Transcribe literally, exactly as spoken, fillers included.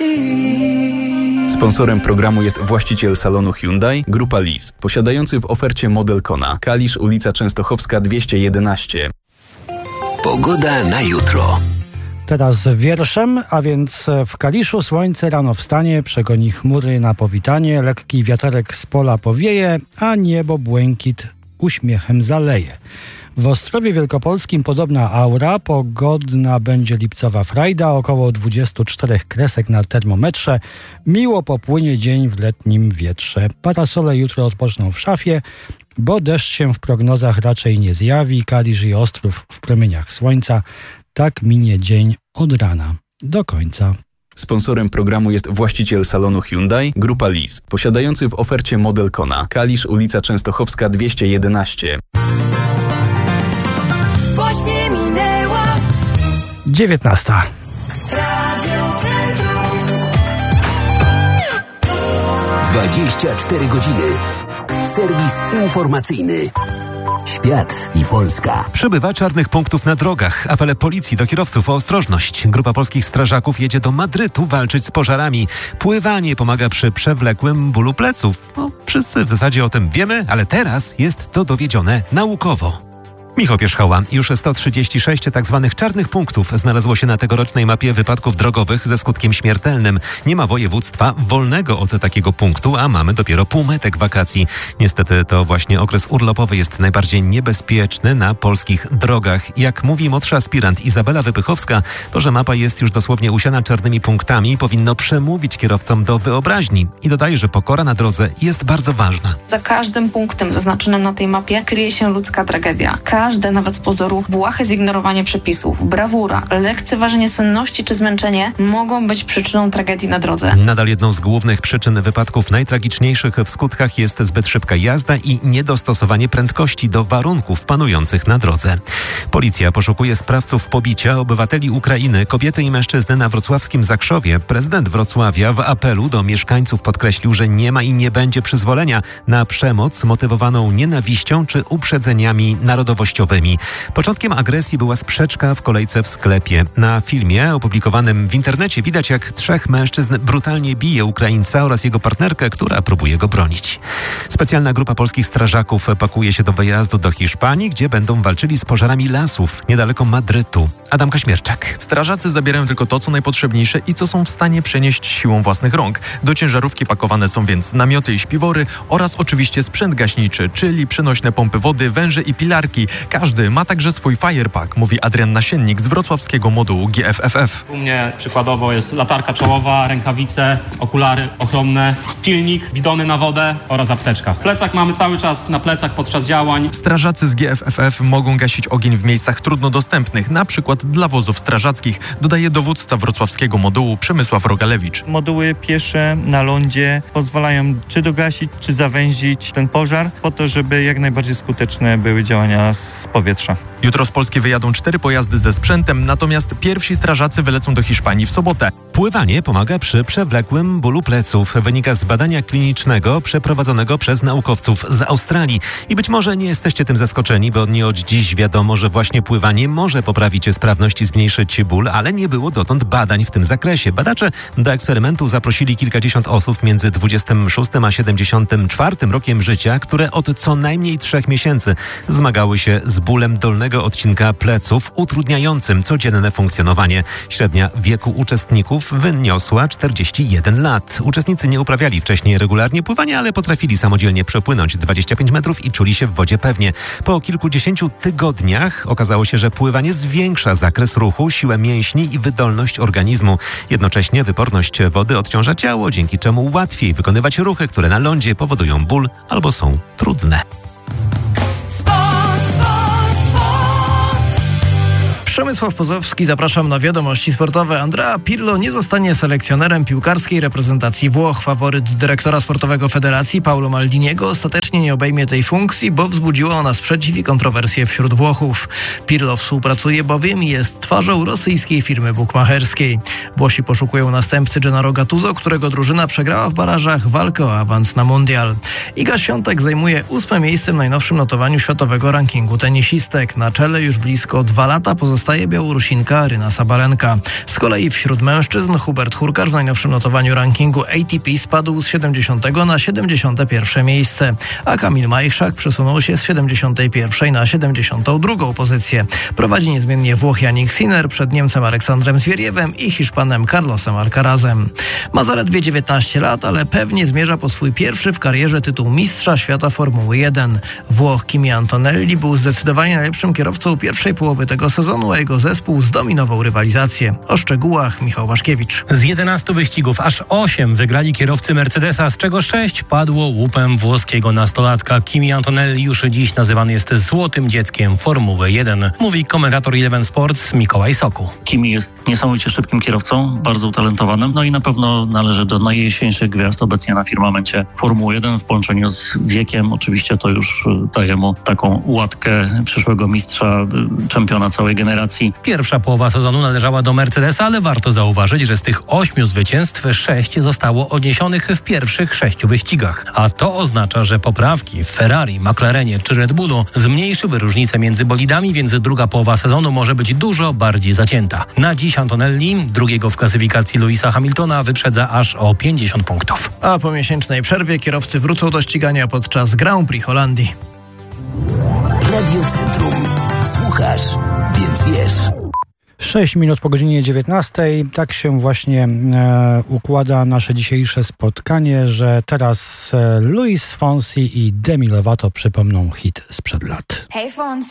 Sponsorem programu jest właściciel salonu Hyundai, Grupa Lis, posiadający w ofercie model Kona. Kalisz, ulica Częstochowska dwieście jedenaście. Pogoda na jutro. Teraz wierszem, a więc w Kaliszu słońce rano wstanie, przegoni chmury na powitanie, lekki wiaterek z pola powieje, a niebo błękit uśmiechem zaleje. W Ostrowie Wielkopolskim podobna aura, pogodna będzie lipcowa frajda, około dwadzieścia cztery kresek na termometrze. Miło popłynie dzień w letnim wietrze. Parasole jutro odpoczną w szafie, bo deszcz się w prognozach raczej nie zjawi. Kalisz i Ostrów w promieniach słońca. Tak minie dzień od rana do końca. Sponsorem programu jest właściciel salonu Hyundai, Grupa Lis, posiadający w ofercie model Kona. Kalisz, ulica Częstochowska dwieście jedenaście. Właśnie minęła dziewiętnasta. dwadzieścia cztery godziny. Serwis informacyjny. Świat i Polska. Przybywa czarnych punktów na drogach. Apele policji do kierowców o ostrożność. Grupa polskich strażaków jedzie do Madrytu walczyć z pożarami. Pływanie pomaga przy przewlekłym bólu pleców. No, wszyscy w zasadzie o tym wiemy, ale teraz jest to dowiedzione naukowo. Michał Pierzchała. Już sto trzydzieści sześć tak zwanych czarnych punktów znalazło się na tegorocznej mapie wypadków drogowych ze skutkiem śmiertelnym. Nie ma województwa wolnego od takiego punktu, a mamy dopiero półmetek wakacji. Niestety to właśnie okres urlopowy jest najbardziej niebezpieczny na polskich drogach. Jak mówi młodsza aspirant Izabela Wypychowska, to, że mapa jest już dosłownie usiana czarnymi punktami, powinno przemówić kierowcom do wyobraźni. I dodaje, że pokora na drodze jest bardzo ważna. Za każdym punktem zaznaczonym na tej mapie kryje się ludzka tragedia. Każde, nawet z pozoru, błahe zignorowanie przepisów, brawura, lekceważenie senności czy zmęczenie mogą być przyczyną tragedii na drodze. Nadal jedną z głównych przyczyn wypadków najtragiczniejszych w skutkach jest zbyt szybka jazda i niedostosowanie prędkości do warunków panujących na drodze. Policja poszukuje sprawców pobicia obywateli Ukrainy, kobiety i mężczyzny na wrocławskim Zakrzowie. Prezydent Wrocławia w apelu do mieszkańców podkreślił, że nie ma i nie będzie przyzwolenia na przemoc motywowaną nienawiścią czy uprzedzeniami narodowościowymi. Początkiem agresji była sprzeczka w kolejce w sklepie. Na filmie opublikowanym w internecie widać, jak trzech mężczyzn brutalnie bije Ukraińca oraz jego partnerkę, która próbuje go bronić. Specjalna grupa polskich strażaków pakuje się do wyjazdu do Hiszpanii, gdzie będą walczyli z pożarami lasów niedaleko Madrytu. Adam Kaśmierczak. Strażacy zabierają tylko to, co najpotrzebniejsze i co są w stanie przenieść siłą własnych rąk. Do ciężarówki pakowane są więc namioty i śpiwory oraz oczywiście sprzęt gaśniczy, czyli przenośne pompy wody, węże i pilarki. Każdy ma także swój firepack, mówi Adrian Nasiennik z wrocławskiego modułu G F F F. U mnie przykładowo jest latarka czołowa, rękawice, okulary ochronne, pilnik, bidony na wodę oraz apteczka. Plecak mamy cały czas na plecach podczas działań. Strażacy z G F F F mogą gasić ogień w miejscach trudno dostępnych, na przykład dla wozów strażackich, dodaje dowódca wrocławskiego modułu Przemysław Rogalewicz. Moduły piesze na lądzie pozwalają czy dogasić, czy zawęzić ten pożar, po to, żeby jak najbardziej skuteczne były działania z powietrza. Jutro z Polski wyjadą cztery pojazdy ze sprzętem, natomiast pierwsi strażacy wylecą do Hiszpanii w sobotę. Pływanie pomaga przy przewlekłym bólu pleców. Wynika z badania klinicznego przeprowadzonego przez naukowców z Australii. I być może nie jesteście tym zaskoczeni, bo nie od dziś wiadomo, że właśnie pływanie może poprawić sprawność i zmniejszyć ból, ale nie było dotąd badań w tym zakresie. Badacze do eksperymentu zaprosili kilkadziesiąt osób między dwudziestym szóstym a siedemdziesiątym czwartym rokiem życia, które od co najmniej trzech miesięcy zmagały się z bólem dolnego odcinka pleców, utrudniającym codzienne funkcjonowanie. Średnia wieku uczestników wyniosła czterdzieści jeden lat. Uczestnicy nie uprawiali wcześniej regularnie pływania, ale potrafili samodzielnie przepłynąć dwadzieścia pięć metrów i czuli się w wodzie pewnie. Po kilkudziesięciu tygodniach okazało się, że pływanie zwiększa zakres ruchu, siłę mięśni i wydolność organizmu. Jednocześnie wyporność wody odciąża ciało, dzięki czemu łatwiej wykonywać ruchy, które na lądzie powodują ból albo są trudne. Przemysław Pozowski, zapraszam na wiadomości sportowe. Andrea Pirlo nie zostanie selekcjonerem piłkarskiej reprezentacji Włoch. Faworyt dyrektora sportowego federacji Paolo Maldiniego ostatecznie nie obejmie tej funkcji, bo wzbudziła ona sprzeciw i kontrowersje wśród Włochów. Pirlo współpracuje bowiem i jest twarzą rosyjskiej firmy bukmacherskiej. Włosi poszukują następcy Gennaro Gattuso, którego drużyna przegrała w barażach walkę o awans na mundial. Iga Świątek zajmuje ósme miejsce w najnowszym notowaniu światowego rankingu tenisistek. Na czele już blisko dwa lata pozostaje pozostaje Białorusinka Aryna Sabalenka. Z kolei wśród mężczyzn Hubert Hurkacz w najnowszym notowaniu rankingu A T P spadł z siedemdziesiątego na siedemdziesiąte pierwsze miejsce, a Kamil Majchrzak przesunął się z siedemdziesiątej pierwszej na siedemdziesiątą drugą pozycję. Prowadzi niezmiennie Włoch Jannik Sinner przed Niemcem Aleksandrem Zwieriewem i Hiszpanem Carlosem Alcarazem. Ma zaledwie dziewiętnaście lat, ale pewnie zmierza po swój pierwszy w karierze tytuł mistrza świata Formuły jeden. Włoch Kimi Antonelli był zdecydowanie najlepszym kierowcą pierwszej połowy tego sezonu, a jego zespół zdominował rywalizację. O szczegółach Michał Waszkiewicz. Z jedenastu wyścigów aż osiem wygrali kierowcy Mercedesa, z czego sześć padło łupem włoskiego nastolatka. Kimi Antonelli już dziś nazywany jest złotym dzieckiem Formuły jeden. Mówi komentator Eleven Sports Mikołaj Soku. Kimi jest niesamowicie szybkim kierowcą, bardzo utalentowanym, no i na pewno należy do najjaśniejszych gwiazd obecnie na firmamencie Formuły jeden w połączeniu z wiekiem. Oczywiście to już daje mu taką łatkę przyszłego mistrza, czempiona całej generacji. Pierwsza połowa sezonu należała do Mercedesa, ale warto zauważyć, że z tych ośmiu zwycięstw sześć zostało odniesionych w pierwszych sześciu wyścigach. A to oznacza, że poprawki w Ferrari, McLarenie czy Red Bullu zmniejszyły różnicę między bolidami, więc druga połowa sezonu może być dużo bardziej zacięta. Na dziś Antonelli, drugiego w klasyfikacji Lewisa Hamiltona, wyprzedza aż o pięćdziesiąt punktów. A po miesięcznej przerwie kierowcy wrócą do ścigania podczas Grand Prix Holandii. Radio Centrum. Słuchasz, więc wiesz. sześć minut po godzinie dziewiętnastej. Tak się właśnie e, układa nasze dzisiejsze spotkanie, że teraz e, Luis Fonsi i Demi Lovato przypomną hit sprzed lat. Hey Fonsi.